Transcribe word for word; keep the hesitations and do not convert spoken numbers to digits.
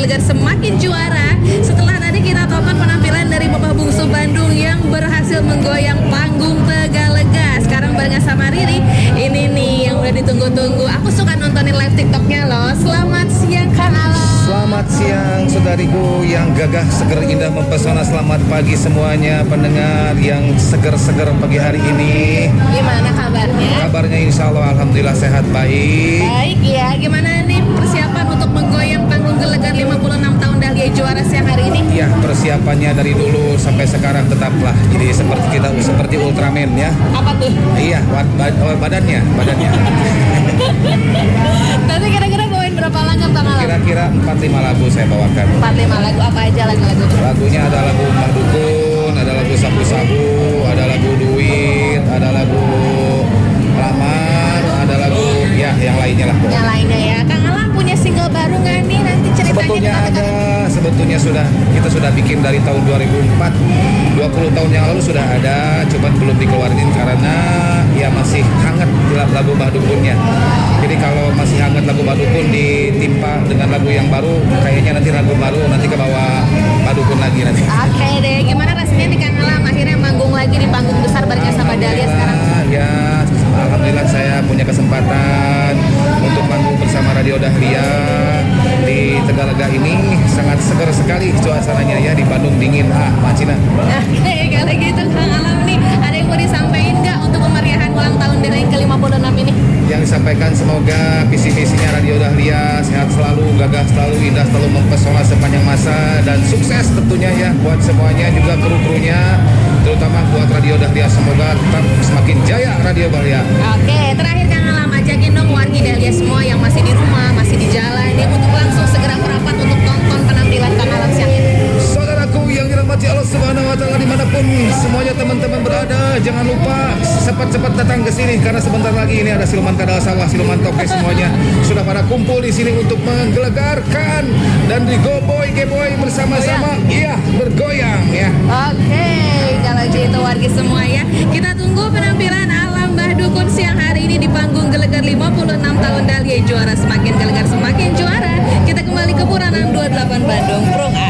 gelegar semakin juara. Setelah tadi kita tonton penampilan dari Bapak Bungsu Bandung yang berhasil menggoyang panggung Tegalega. Sekarang barengan sama Riri. Ini nih yang udah ditunggu-tunggu. Aku suka nontonin live TikToknya loh. Selamat siang Kang Alam. Selamat siang saudariku yang gagah, seger, indah, mempesona. Selamat pagi semuanya pendengar yang seger-seger pagi hari ini. Gimana kabarnya? Kabarnya insya Allah alhamdulillah sehat baik. Baik ya. Gimana nih persiapan untuk menggoyang panggung Gelegar lima puluh enam tahun Dahlia Juara siang hari ini? Ya, persiapannya dari dulu sampai sekarang tetaplah. Jadi seperti kita seperti Ultraman ya. Apa tuh? Iya, bad, bad, badannya, badannya. Nanti kira-kira bawain berapa lagu Bang Alam? Kira-kira empat lima lagu saya bawakan. empat lima lagu apa aja lagu-lagu? Lagunya ada lagu Mbah Dukun, ada lagu Sabu-Sabu, ada lagu Duit, ada lagu Lamar, ada lagu ya yang lainnya lah. Yang lainnya ya. Kang Alam punya single baru nggak nih? Nanti ceritanya Sebetulnya di ada, tengah-tengah. sebetulnya sudah kita sudah bikin dari tahun dua ribu empat, dua puluh tahun yang lalu sudah ada, cuman belum dikeluarin karena ya masih hangat lagu Mbah Dukunnya. Jadi kalau masih hangat lagu Mbah Dukun ditimpa dengan lagu yang baru, kayaknya nanti lagu baru nanti ke bawah Mbah Dukun lagi nanti. Oke deh, gimana rasanya nih Kang Alam akhirnya manggung lagi di panggung besar barengan sama Dahlia sekarang? Ya, alhamdulillah saya punya kesempatan untuk manggung bersama Radio Dahlia di Tegalega ini. Sangat segar sekali suasananya ya, di Bandung dingin. Ah, Macina. Oke, kalau gitu Kang Alam nih, ada yang mau disampaikan nggak untuk kemeriahan ulang tahun Dahlia yang ke lima puluh enam ini? Yang disampaikan semoga visi misinya Radio Dahlia sehat selalu, gagah selalu, indah selalu, mempesona sepanjang masa, dan sukses tentunya ya buat semuanya, juga kru-krunya, terutama buat Radio Dahlia. Semoga tetap semakin jaya Radio Dahlia. Oke, terakhir Kang Alam ajakin dong wargi Dahlia semua yang masih di rumah, masih di jalan nih untuk langsung segera merapat untuk nonton penampilan Kang Alam siang ini. Saudaraku yang dirahmati Allah Subhanahu wa taala dimanapun semuanya teman-teman berada, jangan lupa cepat-cepat datang ke sini karena sebentar lagi ini ada siluman kadal sawah, siluman toke, semuanya sudah pada kumpul di sini untuk menggelegarkan dan digoboy-geboy bersama-sama, iya bergoyang ya. Oke, kalau gitu wargi semua ya, kita tunggu penampilan Alam Mbah Dukun siang hari ini di panggung Gelegar lima puluh enam tahun Dahlia Juara. Semakin gelegar semakin juara. Kita kembali ke Puranan dua puluh delapan Bandung. Prung